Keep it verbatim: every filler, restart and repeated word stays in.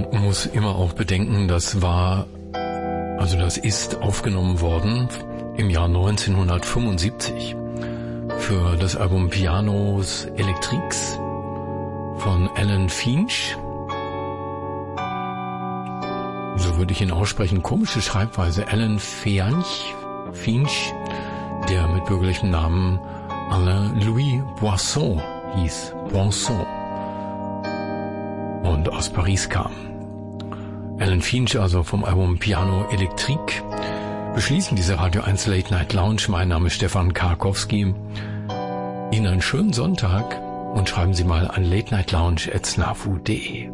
man muss immer auch bedenken, das war, also das ist aufgenommen worden im Jahr neunzehnhundertfünfundsiebzig für das Album Pianos Electriques von Alan Finch. So würde ich ihn aussprechen. Komische Schreibweise. Alan Finch, Finch, der mit bürgerlichem Namen Alain Louis Boisson hieß. Boisson. Und aus Paris kam. Alan Finch, also vom Album Piano Electrique, beschließen diese Radio eins Late Night Lounge. Mein Name ist Stefan Karkowski. Ihnen einen schönen Sonntag und schreiben Sie mal an late night lounge at snafu punkt de.